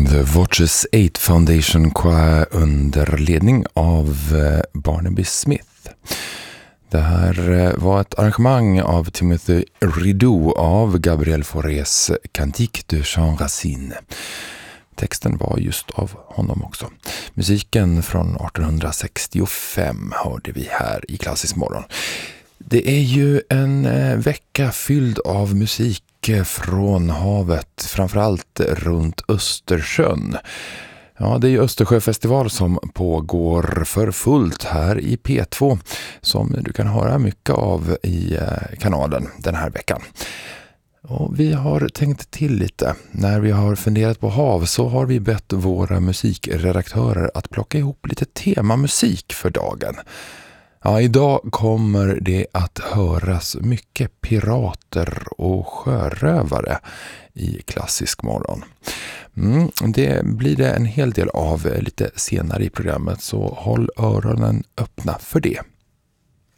The Watches 8 Foundation Choir under ledning av Barnaby Smith. Det här var ett arrangemang av Timothy Rideau av Gabriel Faurés Cantique de Jean Racine. Texten var just av honom också. Musiken från 1865 hörde vi här i Klassisk morgon. Det är ju en vecka fylld av musik från havet, framförallt runt Östersjön. Ja, det är ju Östersjöfestival som pågår för fullt här i P2 som du kan höra mycket av i kanalen den här veckan. Och vi har tänkt till lite. När vi har funderat på hav så har vi bett våra musikredaktörer att plocka ihop lite temamusik för dagen. Ja, idag kommer det att höras mycket pirater och sjörövare i Klassisk morgon. Det blir det en hel del av lite senare i programmet, så håll öronen öppna för det.